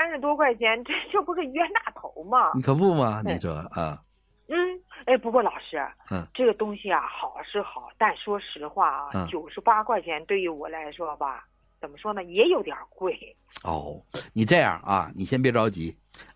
多块钱，这不是冤大头吗？ 你可不嘛， 对你说啊， 不过老师， 嗯这个东西啊好是好，但说实话啊嗯， ，98块钱对于我来说吧，怎么说呢，也有点贵。 哦，你这样啊，你先别着急，